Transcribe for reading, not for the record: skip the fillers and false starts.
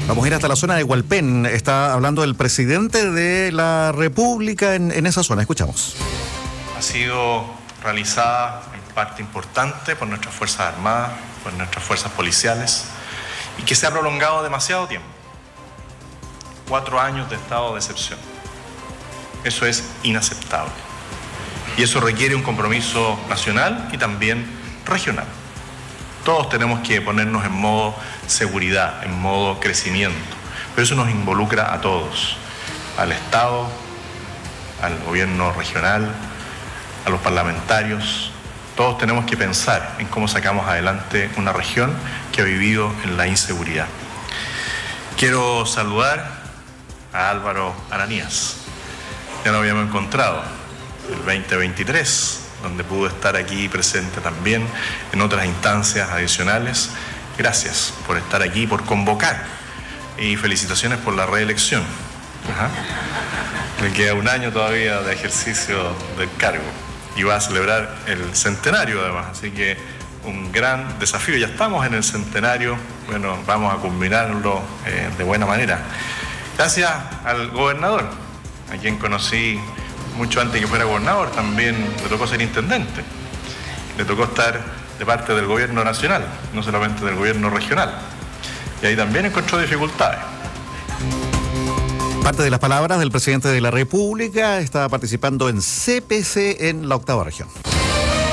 Vamos a ir hasta la zona de Hualpén. Está hablando el presidente de la República en esa zona. Escuchamos. Ha sido realizada en parte importante por nuestras Fuerzas Armadas, por nuestras fuerzas policiales, y que se ha prolongado demasiado tiempo. 4 años de estado de excepción. Eso es inaceptable. Y eso requiere un compromiso nacional y también regional. Todos tenemos que ponernos en modo seguridad, en modo crecimiento. Pero eso nos involucra a todos, al Estado, al gobierno regional, a los parlamentarios. Todos tenemos que pensar en cómo sacamos adelante una región que ha vivido en la inseguridad. Quiero saludar a Álvaro Aranías. Ya lo habíamos encontrado el 2023, donde pudo estar aquí presente también en otras instancias adicionales. Gracias por estar aquí, por convocar, y felicitaciones por la reelección. Le queda 1 año todavía de ejercicio del cargo y va a celebrar el centenario además, así que un gran desafío. Ya estamos en el centenario, bueno, vamos a culminarlo de buena manera. Gracias al gobernador, a quien conocí mucho antes que fuera gobernador. También le tocó ser intendente, le tocó estar de parte del gobierno nacional, no solamente del gobierno regional, y ahí también encontró dificultades. Parte de las palabras del presidente de la República está participando en CPC en la 8ª región.